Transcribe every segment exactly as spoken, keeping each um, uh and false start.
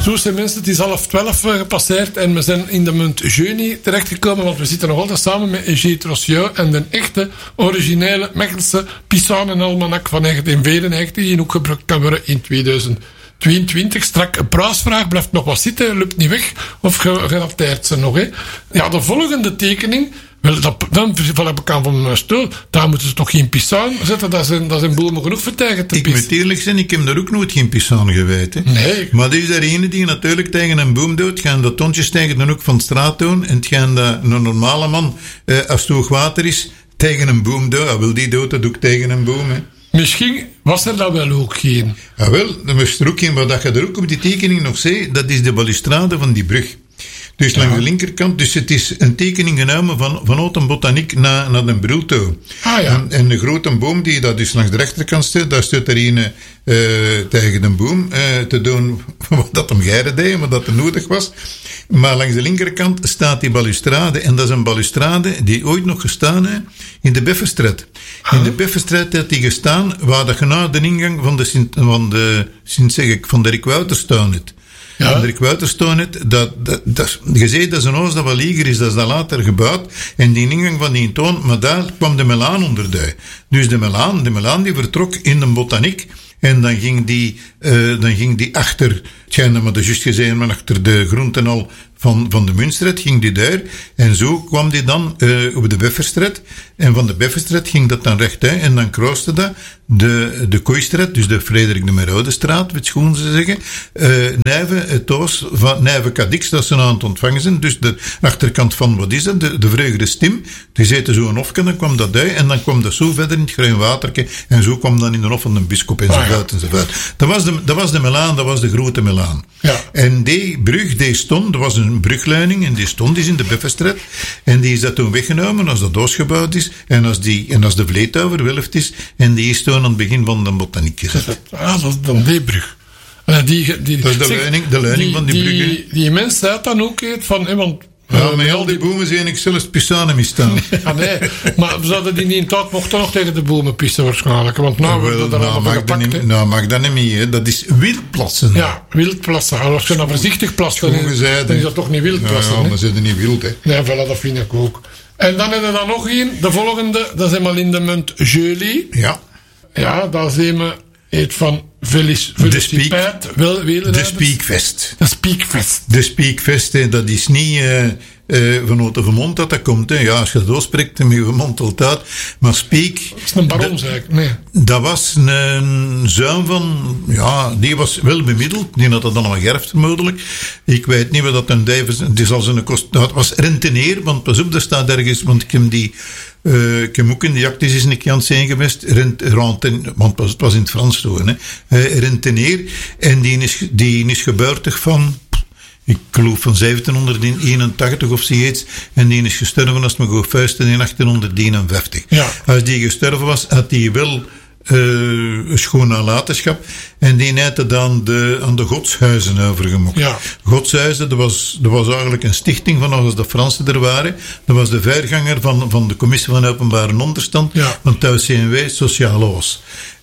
Zo zijn mensen, het is half twaalf gepasseerd en we zijn in de munt Jeunie terechtgekomen, want we zitten nog altijd samen met Eugène Trossieu en de echte, originele Mechelse Pisanenalmanak van negentien vierennegentig, die ook gebruikt kan worden in tweeduizend tweeëntwintig. Strak een prijsvraag, blijft nog wat zitten, loopt niet weg, of gerapteerd ze nog. Hè. Ja, de volgende tekening, wel, dat, dan val ik aan van mijn stoel, daar moeten ze toch geen pisaan zetten, dat zijn, dat zijn bomen genoeg voor tegen te Ik pissen. moet eerlijk zijn, ik heb daar ook nooit geen pisaan gewijd. Hè. Nee. Maar er is er ene die natuurlijk tegen een boom doet, gaan dat tontjes tegen de hoek van de straat doen, en het gaan dat een normale man, eh, als het hoog water is, tegen een boom doet. Hij wil die dood, dat doe ik tegen een boom. Hè. Misschien was er dat wel ook geen. Ja, wel, dan was er ook geen, wat je er ook op die tekening nog ziet, dat is de balustrade van die brug. Dus Ja. langs de linkerkant, dus het is een tekening genomen van, vanuit een botaniek naar, naar een bril toe. Ah ja. En, en de grote boom die dat dus langs de rechterkant staat, daar staat er een uh, tegen de boom uh, te doen wat dat hem geiren deed, wat dat er nodig was. Maar langs de linkerkant staat die balustrade, en dat is een balustrade die ooit nog gestaan heeft in de Befferstraat. In de Befferstraat had die gestaan waar dat je na de ingang van de Sint, van de, Sint zeg ik, van de Rick Wouterstoon het. Ja. Van de Rick Wouterstoon het, dat, dat, dat, je zei dat is een huis dat wat lieger is, dat is dat later gebouwd, en die ingang van die toon, maar daar kwam de melaan onder de. Dus de melaan, de melaan die vertrok in de botaniek, en dan ging die, uh, dan ging die achter, het schijnt maar dat juist gezegd, maar achter de groentenal van, van de Munstraat ging die daar. En zo kwam die dan uh, op de Befferstraat. En van de Befferstraat ging dat dan rechtuit. En dan kruiste dat de, de Kooistraat, dus de Frederik de Meraudestraat, wat schoon ze zeggen. Uh, Nijven, het huis van Nijven Cadix, dat ze aan het ontvangen zijn. Dus de achterkant van, wat is dat, de, de vreugde Stim. Die zette zo een hofje, dan kwam dat uit. En dan kwam dat zo verder in het Gruin Waterke. En zo kwam dan in de hof van de bisschop enzovoort enzovoort. Dat was de, dat was de melaan, dat was de grote melaan. Ja. En die brug, die stond, er was een brugleiding, en die stond dus in de Befferstraat. En die is dat toen weggenomen als dat doosgebouwd is, en als, die, en als de Vleetouwer welft is, en die is toen aan het begin van de botaniek gezet. Ah, dat is dan die brug. Uh, die, die, Dat is de zeg, leuning, de leuning van die, die brug. Die, die mens zei dan ook iets van, hè, want... Ja, uh, met al die bomen zijn ik zelfs pisanen misstaan. Ja, nee, maar we zouden die niet in tijd mochten nog tegen de bomen pissen waarschijnlijk, want nou Wel, worden er nou, allemaal mag dat gepakt. niet, hè. nou mag dat niet meer, hè. Dat is wildplassen. Ja, wildplassen. Als je nou voorzichtig plast, dan, Schoon gezegd, dan is hè. dat toch niet Ja, wildplassen. ja, hè? maar ze zijn niet wild, hè. Nee, voilà, dat vind ik ook. En dan hebben we dan nog één, de volgende, dat is eenmaal in de munt Jeulie. Ja. Ja, daar zien we het van Felic- De Feliciteit. Wel, De Speakfest. De Speakfest. De Speakfest, hè, dat is niet uh, uh, vanuit de mond dat dat komt. Hè. Ja, als je dat doorspreekt, dan je mond altijd. Maar Speak... Dat is een baron, zeg ik. Nee. Dat was een zoon van... Ja, die was wel bemiddeld. Die had dat dan allemaal geërfd, vermoedelijk. Ik weet niet wat dat een duif is. Het is als een kost... Dat was renteneer, want pas op, daar staat ergens... Want ik heb die... Uh, ik heb ook in de jactis eens een keer aan het zijn geweest, rent, renten, want het was in het Frans toen, hè, uh, renteneer, en die is, die is geboortig van, ik geloof van zeventienhonderdeenentachtig of zoiets, en die is gestorven als het me goed vuisten in achttienhonderdeenenvijftig. Ja. Als die gestorven was, had hij wel uh, een schoon nalatenschap, en die had het dan de, aan de godshuizen overgemokt. Ja. Godshuizen, dat was, dat was eigenlijk een stichting van als de Fransen er waren. Dat was de verganger van, van de Commissie van Openbare Onderstand, Ja. van thuis C N W, Sociaal Oos.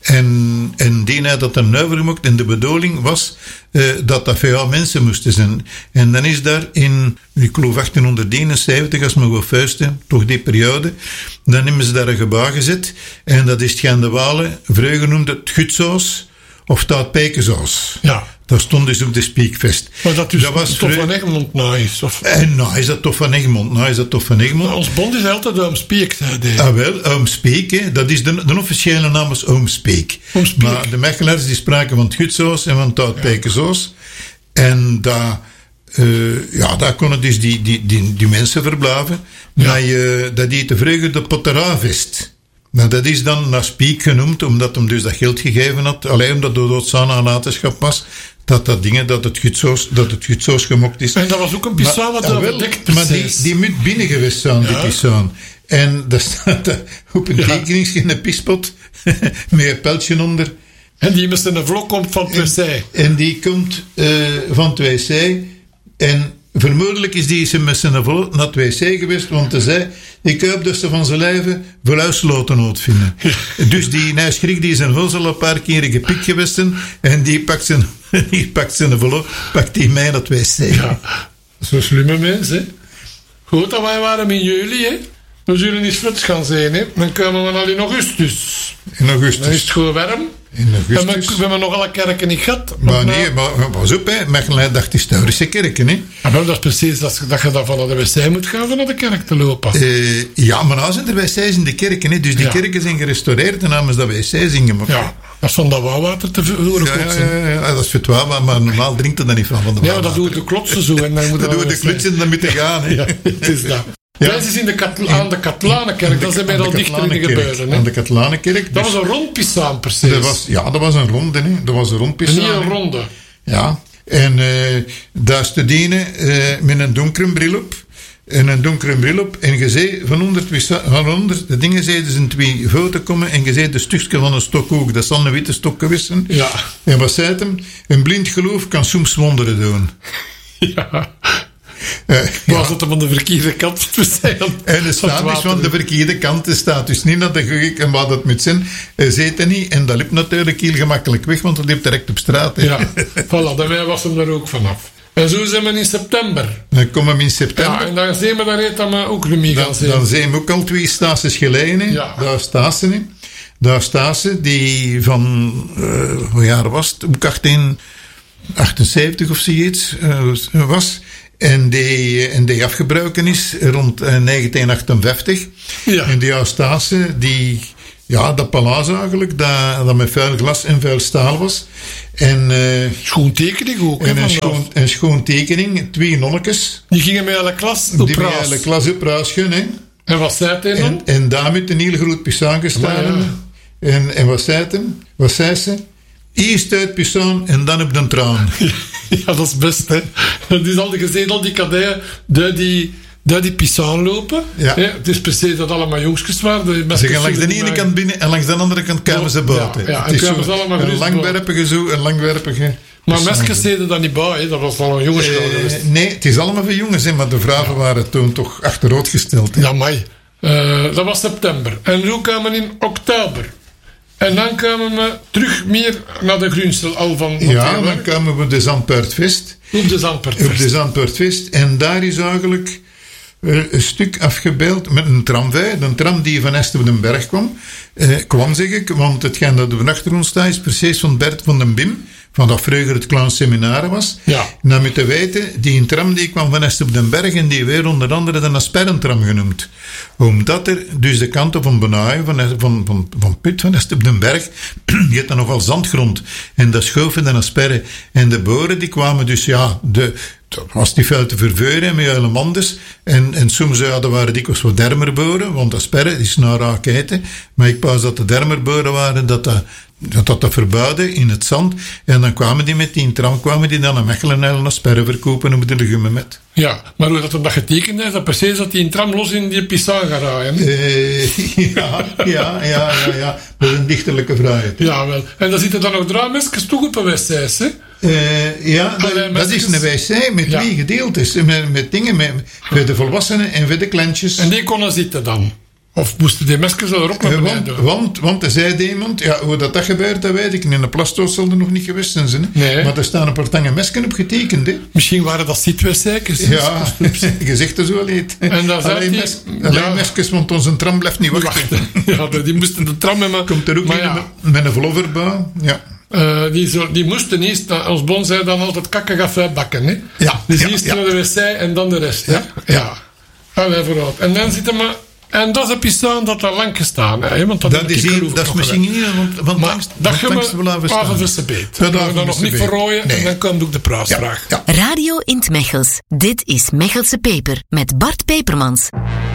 En, en die had dat dan overgemokt, en de bedoeling was uh, dat dat veel mensen moesten zijn. En dan is daar in, ik geloof achttienhonderdeenenzeventig, als me goed vuisten, toch die periode, dan hebben ze daar een gebouw gezet, en dat is het Gaan de Walen, vroeger genoemd het Gutsoos, of Taat Pekensoos. Ja. Dat stond dus op de Speakfest. Maar dat is dat was toch vrij- van Egmond nou is. Of... En nou is dat toch van Egmond. Nou is dat toch van Egmond. Ons bond is altijd Oom Spiek, zei hij. Ah wel, Oom Speek, hè. Dat is de, de officiële naam is Oom Speek. Oom Speek. Maar de Mechelaars die spraken van het Gutsoos en van het Oud-Pekensoos. En daar, uh, ja, daar konden dus die, die, die, die mensen verblijven. Ja. Maar je, dat heette vroeger de Potteravest. Nou, dat is dan naar Speek genoemd, omdat hem dus dat geld gegeven had. Alleen omdat het doodzaam nalatenschap was. Dat dat dingen, dat het Gutsoos, dat het Gutsoos gemokt is. En dat was ook een pisaan wat Maar, er ah, wel, bedekt maar die, precies. die moet binnen geweest zijn, die Ja. pisaan. En daar staat er op een Ja. tekeningsje een pispot met een pijltje onder. En die met een vlok komt van het wc. En die komt uh, van het wc. En vermoedelijk is die met zijn vlot naar het wc geweest, want hij zei, ik hoop dat ze van zijn lijven verluisloten uitvinden. Dus die, hij schrik die zijn vos al een paar keer gepikt geweest en die pakt zijn Die pakt zijn envelop, pakt hij mij naar het wc. Ja, zo'n slimme mens, hè. Goed, dat wij waren in juli, hè. Dan zullen we niet vluts gaan zijn, hè. Dan komen we al in augustus. In augustus. Dan is het gewoon warm. In augustus. En we, we hebben nog alle kerken niet gehad. Maar nou, nee, maar pas op, hè. Mechelen dacht historische kerken, hè. Ah, dat is precies dat, dat je dan van naar de wc moet gaan om naar de kerk te lopen. Uh, ja, maar nou zijn er wc's in de kerken, hè. Dus die Ja. kerken zijn gerestaureerd en namens dat wc's ingemaakt. Ja, dat is van dat wouwwater te verloren. Ja, ja, ja, ja, dat is verdwaald, maar normaal drinkt er dan niet van. van de Ja, dat doen de klotsen zo. En dan moet dat doen de klutsen dan moeten gaan, hè. Ja, het is dat. Ja. Wij zijn in de Kat- aan de Katlanenkerk, dat zijn wij al dichter in de gebeuren. Hè. Aan de Katlanenkerk. Dat dus was een rondpisaan precies. dat was, ja, dat was een ronde, hè. Dat was een Een rondpisaan. hele ronde. Ja, en uh, daar studeerde uh, met een donkere bril op. En een donkere bril op. En je zei, van onder, van onder de dingen zeiden ze twee fouten komen. En je zei de stukje van een stok ook. Dat zal een witte stok geweest zijn. Ja. En wat zei het hem? Een blind geloof kan soms wonderen doen. Ja. Uh, Was ja. het van de verkeerde kant te zijn? En er staat dus van de verkeerde kant. Er staat dus niet naar de gek en wat het moet zijn. Hij zei het niet. En dat liep natuurlijk heel gemakkelijk weg, want dat liep direct op straat. Hè. Ja, voilà, daarbij was hem er ook vanaf. En zo zijn we in september. Dan komen we in september. Ja, en dan zijn we daar heet dat we ook niet gaan Dan, zijn. dan zijn we ook al twee staties geleden. Hè. Ja. Daar staan ze. Hè. Daar staan ze, die van, uh, hoe jaar was het? Ook achttien achtenzeventig of zoiets uh, was. En die, en die afgebroken is rond uh, negentien achtenvijftig. Ja. En die Eustase, die, ja, dat palaas eigenlijk, dat, dat met vuil glas en vuil staal was. En, uh, Schoon tekening ook. en hè, een, van schoon, een schoon tekening, twee nonnekes. Die gingen met alle klas op Die bij raas. de klas op raas gaan, hè. En wat zei het dan? En, en daar met een heel groot pisaan gestaan. Ja, ja. En, en wat zei het hem? Wat zei ze? Eerst uit pisaan en dan op de traan. Ja, dat is het best, hè. Het is al gezien, al die kadeien, die, die, die, die pisaan lopen. Ja. Hè, het is precies dat allemaal jongstjes waren. De Ze gaan langs de die ene maar- kant binnen en langs de andere kant komen ze buiten. Ja, ja, Het en is kwamen zo ze allemaal een gerust langwerpige zo, een langwerpige... Maar pisaan. mesjes deden dat niet bij, hè. Dat was al een jongensschool Eh, geweest. nee, het is allemaal voor jongens, hè, maar de vrouwen waren toen toch achteruitgesteld. Hè. Ja, mai. Uh, dat was september. En nu kwamen we in oktober. En dan kwamen we terug meer naar de Grunsel al van Ja, dan kwamen we op de Zandpoortfest. op de Zandpoort. Op de Zandpoortfest. En daar is eigenlijk uh, een stuk afgebeeld met een tramway. Een tram die van Est op den Berg kwam. Uh, kwam, zeg ik, want hetgeen dat er achter ons staat is precies van Bert van den Bim. Van dat vroeger het Klein Seminaire was. Ja. Nou moet je weten, die een tram die kwam van Est op den Berg en die werd onder andere de Asperrentram genoemd. Omdat er dus de kant op een benaai van, van, van, van Put van Est op den Berg, je hebt dan nogal zandgrond. En dat schoven de Asperren. En de boren die kwamen dus, ja, de, dat was die veel te verveuren met hele mandes. En, en soms ja, dat waren dikwijls wat dermerboren, want asperren is naar raak eten. Maar ik pas dat de dermerboren waren, dat dat dat dat, dat verbuiden in het zand. En dan kwamen die met die tram, kwamen die dan naar Mechelen en asperren verkopen op de legumen met. Ja, maar hoe dat hem dat getekend is, dat precies dat die een tram los in die pisaan gaat rijden. Uh, ja, ja, ja, ja, ja. Dat is een dichterlijke vraag. Ja, wel. En dan zitten dan nog draaimesjes toch op een wc, hè? Uh, ja, dat, Allee, dat is een wc met Ja. twee gedeeltes. Met, met dingen, met, voor de volwassenen en voor de kleintjes. En die konden zitten dan. Of moesten die mesjes er ook naar Uh, beneden want, doen? want, want er zei iemand, ja, hoe dat, dat gebeurt, dat weet ik niet. In de plastoos zal er nog niet geweest zijn. Hè? Nee. Maar er staan een paar tangen mesken op getekend. Hè? Misschien waren dat zitwc'jes. Ja, je zegt er zo niet. En dan zei alleen die- mes, alleen ja. mesjes, want onze tram blijft niet wachten. Ja, die moesten de tram hebben. Komt er ook maar niet ja, met, met een vloverbaan. Ja. uh, die, zo, die moesten eerst, uh, ons bon zei dan altijd kakken gaan uitbakken. Hè? Ja, Dus ja, eerst ja. naar de wc en dan de rest. Hè? Ja, Ja. Allee, vooruit. En dan zitten we... En dat is een pisaan dat daar lang gestaan. Hè? Want dat, Dat heb is, ik hier, geloof dat is nog misschien gewerkt. niet, want, want Maar langs, dat want gaan langs de blijven we staan. Avenvisse beet. Ja, Dat we dan nog niet Avenvisse verrooien. beet. En dan komt ook de prijsvraag. Ja, ja. Radio in 't Mechels. Dit is Mechelse Peper met Bart Pepermans.